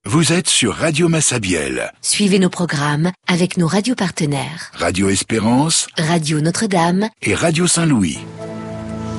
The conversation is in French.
Vous êtes sur Radio Massabielle. Suivez nos programmes avec nos radios partenaires. Radio Espérance Radio Notre-Dame et Radio Saint-Louis.